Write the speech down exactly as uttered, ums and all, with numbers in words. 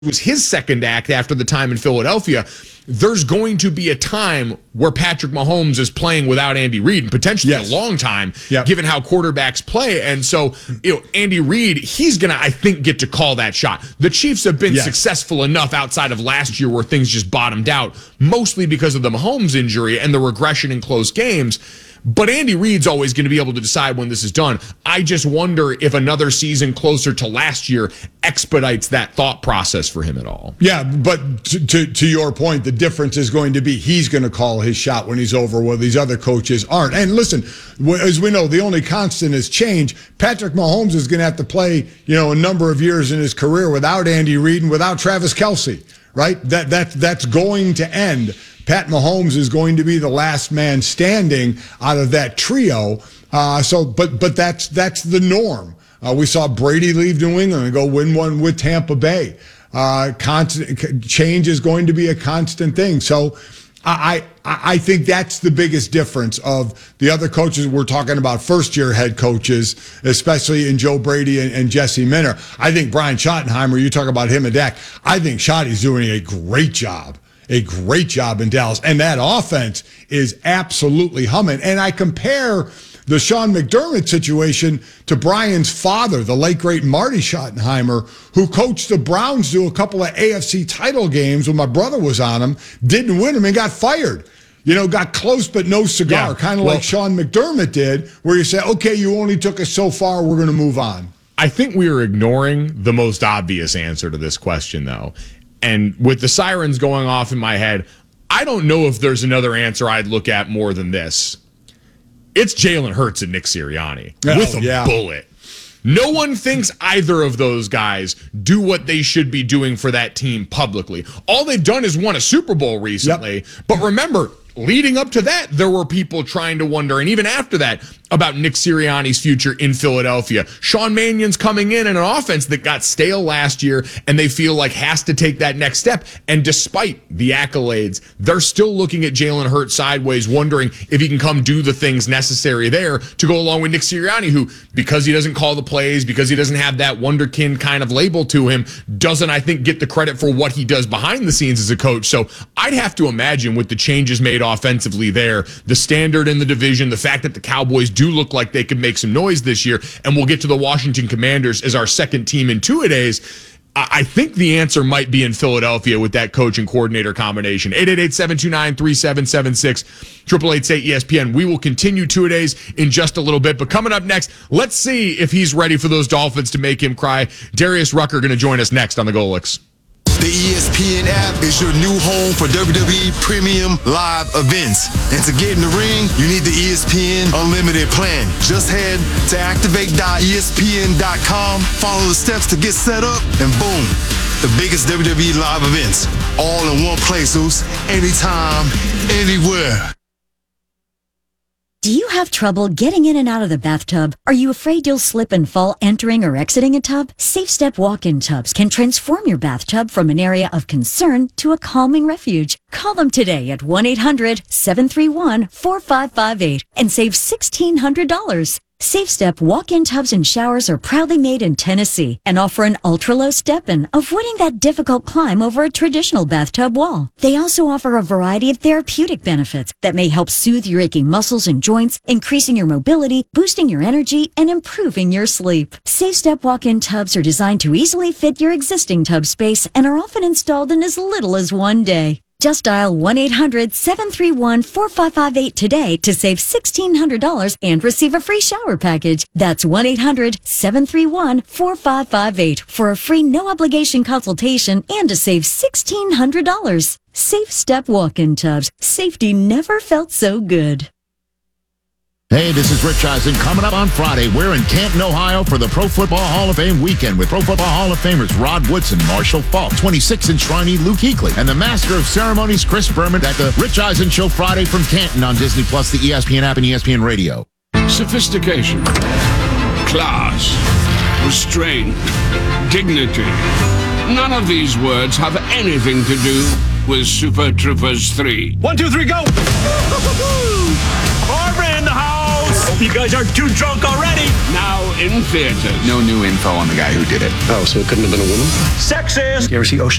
was his second act after the time in Philadelphia. There's going to be a time where Patrick Mahomes is playing without Andy Reid, and potentially yes. a long time, yep. given how quarterbacks play. And so, you know, Andy Reid, he's going to, I think, get to call that shot. The Chiefs have been yes. successful enough outside of last year where things just bottomed out, mostly because of the Mahomes injury and the regression in close games. But Andy Reid's always going to be able to decide when this is done. I just wonder if another season closer to last year expedites that thought process for him at all. Yeah, but to, to, to your point, the difference is going to be he's going to call his shot when he's over, where these other coaches aren't. And listen, as we know, the only constant is change. Patrick Mahomes is going to have to play, you know, a number of years in his career without Andy Reid and without Travis Kelce, right? That that that's going to end. Pat Mahomes is going to be the last man standing out of that trio. Uh, so, but but that's that's the norm. Uh, we saw Brady leave New England and go win one with Tampa Bay. Uh, constant change is going to be a constant thing. So, I I think that's the biggest difference of the other coaches. We're talking about first year head coaches, especially in Joe Brady and, and Jesse Minter. I think Brian Schottenheimer. You talk about him and Dak. I think Schotty's doing a great job. A great job in Dallas. And that offense is absolutely humming. And I compare the Sean McDermott situation to Brian's father, the late, great Marty Schottenheimer, who coached the Browns to a couple of A F C title games when my brother was on them, didn't win them, and got fired. You know, got close but no cigar, yeah, kind of well, like Sean McDermott did, where you say, okay, you only took us so far, we're going to move on. I think we were ignoring the most obvious answer to this question, though. And with the sirens going off in my head, I don't know if there's another answer I'd look at more than this. It's Jalen Hurts and Nick Sirianni oh, with a yeah. bullet. No one thinks either of those guys do what they should be doing for that team publicly. All they've done is won a Super Bowl recently. Yep. But remember, leading up to that, there were people trying to wonder, and even after that, about Nick Sirianni's future in Philadelphia. Sean Mannion's coming in in an offense that got stale last year, and they feel like has to take that next step. And despite the accolades, they're still looking at Jalen Hurts sideways, wondering if he can come do the things necessary there to go along with Nick Sirianni, who, because he doesn't call the plays, because he doesn't have that wonderkin kind of label to him, doesn't, I think, get the credit for what he does behind the scenes as a coach. So I'd have to imagine with the changes made offensively there, the standard in the division, the fact that the Cowboys do look like they could make some noise this year, and we'll get to the Washington Commanders as our second team in two-a-days. I think the answer might be in Philadelphia with that coach and coordinator combination. eight eight eight, seven two nine, three seven seven six, eight eight eight, say E S P N. We will continue two-a-days in just a little bit, but coming up next, let's see if he's ready for those Dolphins to make him cry. Darius Rucker going to join us next on the Golix. The E S P N app is your new home for W W E Premium Live events. And to get in the ring, you need the E S P N Unlimited plan. Just head to activate dot E S P N dot com, follow the steps to get set up, and boom, the biggest W W E live events, all in one place, anytime, anywhere. Do you have trouble getting in and out of the bathtub? Are you afraid you'll slip and fall entering or exiting a tub? SafeStep walk-in tubs can transform your bathtub from an area of concern to a calming refuge. Call them today at one eight hundred, seven three one, four five five eight and save sixteen hundred dollars. SafeStep walk-in tubs and showers are proudly made in Tennessee and offer an ultra-low step-in, avoiding that difficult climb over a traditional bathtub wall. They also offer a variety of therapeutic benefits that may help soothe your aching muscles and joints, increasing your mobility, boosting your energy, and improving your sleep. SafeStep walk-in tubs are designed to easily fit your existing tub space and are often installed in as little as one day. Just dial one eight hundred, seven three one, four five five eight today to save sixteen hundred dollars and receive a free shower package. That's one eight hundred, seven three one, four five five eight for a free no-obligation consultation and to save sixteen hundred dollars. SafeStep walk-in tubs. Safety never felt so good. Hey, this is Rich Eisen. Coming up on Friday, we're in Canton, Ohio for the Pro Football Hall of Fame weekend with Pro Football Hall of Famers Rod Woodson, Marshall Faulk, twenty-six inch Shriney Luke Kuechly, and the Master of Ceremonies Chris Berman at the Rich Eisen Show Friday from Canton on Disney Plus, the E S P N app, and E S P N Radio. Sophistication, class, restraint, dignity. None of these words have anything to do with Super Troopers three. One, two, three, go! Barbara in the house! Hope you guys aren't too drunk already. Now in theaters. No new info on the guy who did it. Oh, so it couldn't have been a woman? Sexist. You ever see Ocean